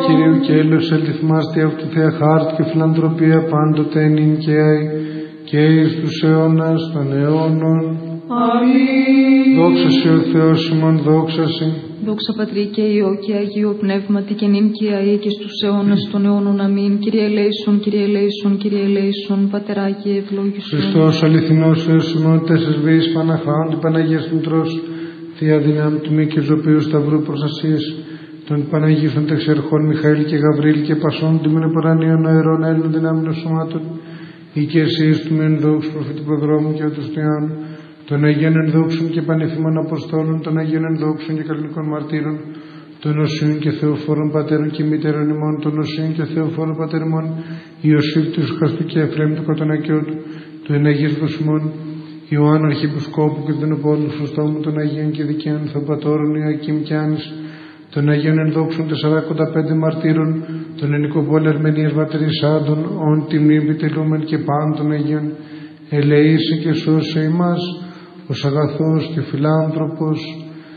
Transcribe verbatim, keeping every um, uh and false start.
Κυρίου και έλεος ελθυμάστη αυτού Θεία χάρτη και φιλανθρωπία πάντοτε νυν και αεί και εις τους αιώνας των αιώνων. Αμήν. Δόξα σε ο Θεός ημών, δόξα σε. Δόξα Πατρί και Υιό και Αγίο Πνεύματι και νυν και αεί και στους αιώνας των αιώνων. Αμήν. Κύριε ελέησον, Κύριε ελέησον, Κύριε ελέησον, Πατεράκι ευλόγησον. Χριστός αληθινός Θεός ημών, τέσσερις βίης Παναχάων, Παναγίας Μητρός, Θεία Δύναμη του Μη και Ζωπίου Σταυρού Προστασίας, των Παναγίων Τεξερχών Μιχαήλ και Γαβρίλ και Πασών, του Μήνε Παρανίων Αερών Έλληνων Δυνάμεων Σωμάτων, η και εσείς του Μεν Δόξου Προφήτη Προδρόμου και του Ιωάννου, των Αγίων Ενδόξων και Πανεφήμων Αποστόλων, των Αγίων Ενδόξων και Καλλινικών Μαρτύρων, των Οσίων και Θεοφόρων Πατέρων και Μητέρων ημών, των Οσίων και Θεοφόρων Πατέρων Ιωσήφ του Χαστού και Εφραίμ του Κοτονακιού του, του Εναγίου Δοσμών, Ιωάννου Αρχιεπισκόπου και του Νεπόλου Χρωστόμου, των Αγίων και Δικαίων Θεοπατώρων Ιωακήμ και Άνης, των Αγίων Ενδόξων τεσσαράκοντα πέντε μαρτύρων, των Ενικοπόλη Αρμενίας Ματρής Άντων, όν τιμή επιτελούμεν και πάντων των Αγίων, ελεήσει και σώσε ημάς, ως αγαθός και φιλάνθρωπος